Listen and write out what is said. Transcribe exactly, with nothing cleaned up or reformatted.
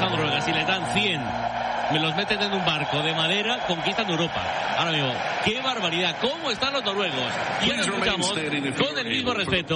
a Noruega, si les dan cien, me los meten en un barco de madera, conquistan Europa. Ahora mismo, qué barbaridad, cómo están los noruegos. Y ahora escuchamos, con el mismo respeto,